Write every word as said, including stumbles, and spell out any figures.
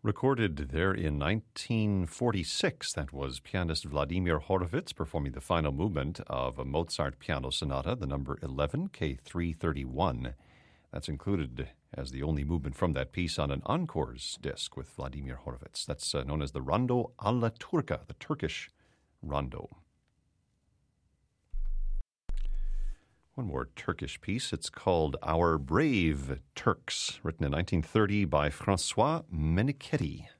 Recorded there in nineteen forty-six, that was pianist Vladimir Horowitz performing the final movement of a Mozart piano sonata, the number eleven, K three thirty-one. That's included as the only movement from that piece on an Encores disc with Vladimir Horowitz. That's uh, known as the Rondo alla Turca, the Turkish Rondo. One more Turkish piece. It's called Our Brave Turks, written in nineteen thirty by François Meniketti.